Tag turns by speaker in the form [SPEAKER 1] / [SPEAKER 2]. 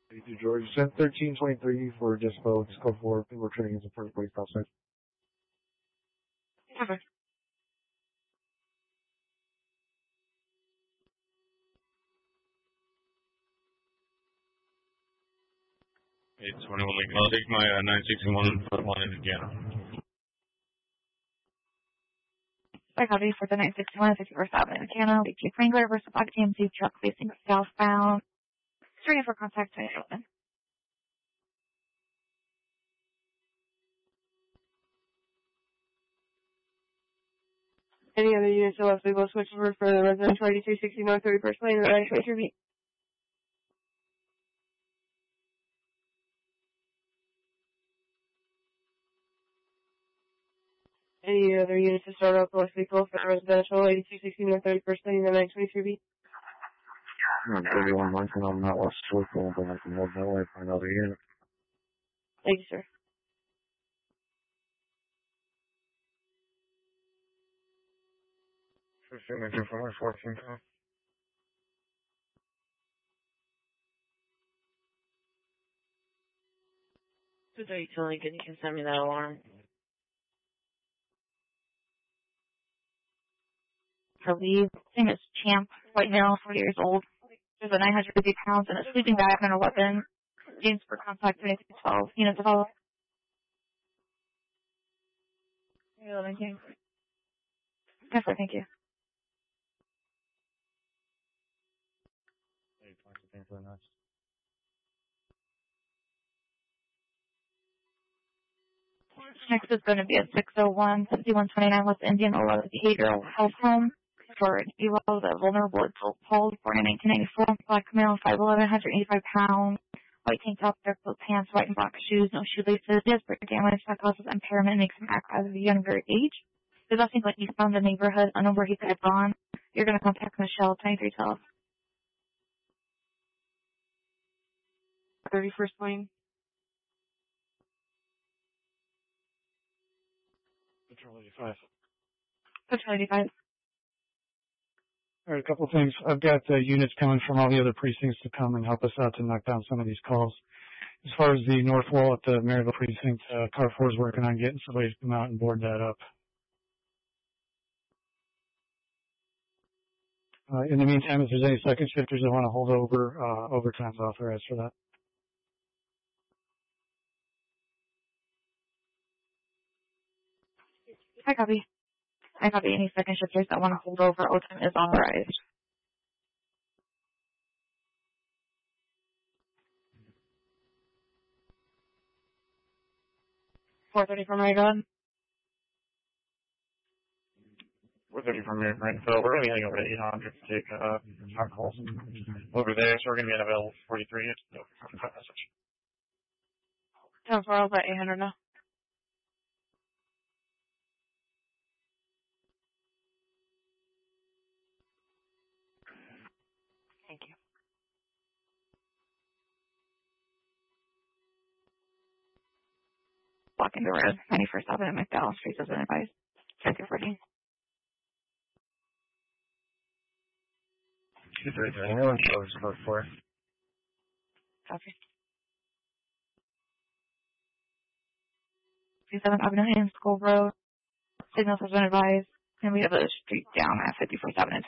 [SPEAKER 1] George, sent 1323 for Dispo 4. We're trading as a first place outside.
[SPEAKER 2] Okay.
[SPEAKER 3] It's 21 Lincoln. I'll take my 961 foot one in Indiana.
[SPEAKER 2] I copy for the 961 54th Avenue, Indiana. Leaky Wrangler versus Black GMC truck facing southbound. Ready for contact 2011.
[SPEAKER 4] Any other units left, we will switch over for the residential 8360 North 31st Lane, and 923 feet. Any other units to start up less vehicle for residential 8260 North 31st Lane, and 923 feet.
[SPEAKER 1] 31 Lincoln, I'm not West Circle, but I can hold that way for another unit.
[SPEAKER 4] Thank you, sir.
[SPEAKER 1] Signature for my 14 time.
[SPEAKER 4] This is 82 Lincoln, you can send me that alarm.
[SPEAKER 2] Her lead. Name is Champ. White male, 40 years old. There's a 950 pounds and a sleeping bag and a weapon. James for contact 2312. Unit developed.
[SPEAKER 4] Yeah, thank you.
[SPEAKER 2] Yes, sir. Thank you. Next is going to be a 601 5129 West Indian Ola Behavioral Health Home for an EWO, the vulnerable adult Paul, born in 1994, black male, 5'11", 185 pounds, white tank top, dark blue pants, white and black shoes, no shoelaces. He has brain damage that causes impairment, makes him act as a younger age. There's nothing like he's found in the neighborhood. I know where he could have gone. You're going to contact Michelle, 2312.
[SPEAKER 4] 31st Lane.
[SPEAKER 1] Patrol 85.
[SPEAKER 2] Patrol 85.
[SPEAKER 1] All right, a couple of things. I've got units coming from all the other precincts to come and help us out to knock down some of these calls. As far as the north wall at the Maryville precinct, Car 4 is working on getting somebody to come out and board that up. In the meantime, if there's any second shifters that want to hold over, overtime's authorized for that.
[SPEAKER 2] I copy. I copy. Any second shifters that want to hold over, overtime is authorized. 430 from my gun.
[SPEAKER 3] 430 from here, right? So we're going to be heading over to 800 to take our calls over there. So we're going to be at available 43. No, message.
[SPEAKER 4] 10-4, I was at 800 now.
[SPEAKER 2] Thank you. Blocking the road. 91st Avenue, McDowell Street has been advised. Check your 14.
[SPEAKER 1] 233, no one shows about 4.
[SPEAKER 2] Copy. 27th Avenue and School Road. Signals has been advised. And we have a street down at 54th Avenue.